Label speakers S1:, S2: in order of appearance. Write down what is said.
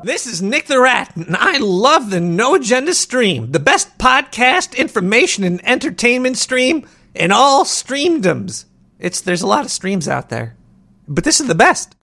S1: This is Nick the Rat, and I love the No Agenda stream, the best podcast, information, and entertainment stream in all streamdoms. There's a lot of streams out there, but this is the best.